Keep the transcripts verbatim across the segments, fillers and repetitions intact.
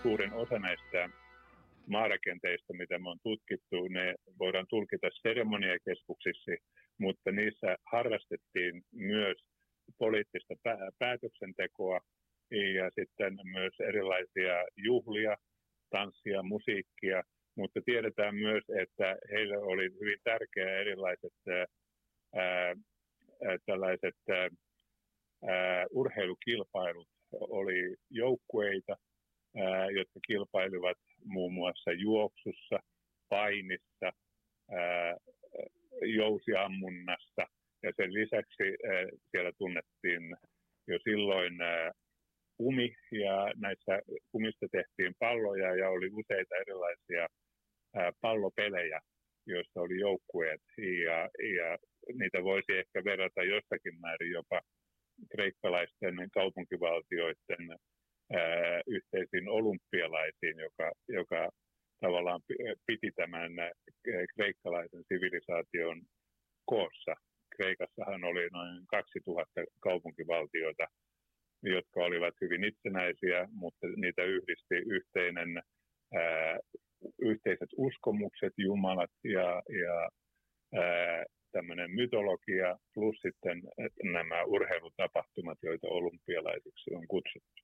suurin osa näistä maarakenteista, mitä me on tutkittu, ne voidaan tulkita seremoniakeskuksiksi, mutta niissä harrastettiin myös poliittista päätöksentekoa ja sitten myös erilaisia juhlia, tanssia, musiikkia, mutta tiedetään myös, että heille oli hyvin tärkeää erilaiset ää, ää, tällaiset ää, urheilukilpailut. Oli joukkueita, ää, jotka kilpailivat muun muassa juoksussa, painissa, ää, jousiammunnassa ja sen lisäksi ää, siellä tunnettiin jo silloin ää, umi ja näissä kumista tehtiin palloja ja oli useita erilaisia ää, pallopelejä, joissa oli joukkueet ja, ja niitä voisi ehkä verrata jossakin määrin jopa kreikkalaisten kaupunkivaltioiden ää, yhteisiin olympialaisiin, joka, joka tavallaan piti tämän kreikkalaisen sivilisaation koossa. Kreikassahan oli noin kaksituhatta kaupunkivaltiota, jotka olivat hyvin itsenäisiä, mutta niitä yhdisti yhteinen, ää, yhteiset uskomukset, jumalat ja, ja ää, tämmöinen mytologia plus sitten nämä urheilutapahtumat, joita olympialaisiksi on kutsuttu.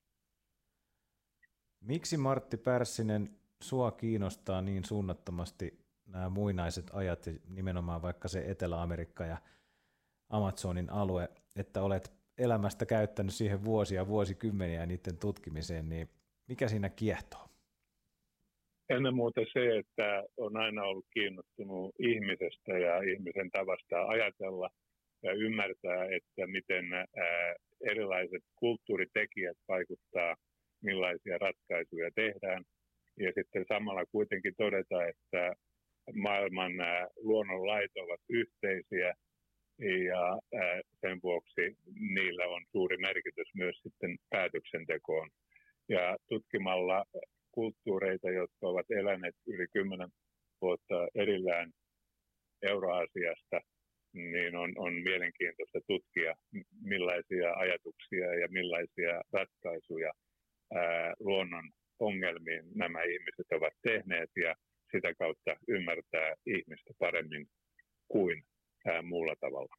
Miksi Martti Pärssinen sua kiinnostaa niin suunnattomasti nämä muinaiset ajat ja nimenomaan vaikka se Etelä-Amerikka ja Amazonin alue, että olet elämästä käyttänyt siihen vuosia, vuosikymmeniä niiden tutkimiseen, niin mikä siinä kiehtoo? Ennen muuta se, että on aina ollut kiinnostunut ihmisestä ja ihmisen tavasta ajatella ja ymmärtää, että miten erilaiset kulttuuritekijät vaikuttaa, millaisia ratkaisuja tehdään. Ja sitten samalla kuitenkin todeta, että maailman luonnonlait ovat yhteisiä ja sen vuoksi niillä on suuri merkitys myös sitten päätöksentekoon. Ja tutkimalla kulttuureita, jotka ovat eläneet yli kymmenen vuotta erillään Euro-Aasiasta, niin on, on mielenkiintoista tutkia, millaisia ajatuksia ja millaisia ratkaisuja ää, luonnon ongelmiin nämä ihmiset ovat tehneet ja sitä kautta ymmärtää ihmistä paremmin kuin ää, muulla tavalla.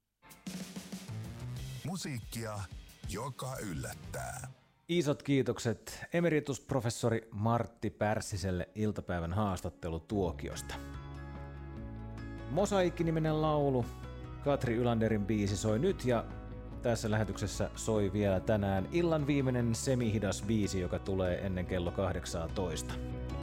Musiikkia, joka yllättää. Isot kiitokset emeritusprofessori Martti Pärssiselle iltapäivän haastattelutuokiosta. Mosaikki-niminen laulu, Katri Ylanderin biisi soi nyt ja tässä lähetyksessä soi vielä tänään illan viimeinen semihidas biisi, joka tulee ennen kello kahdeksantoista.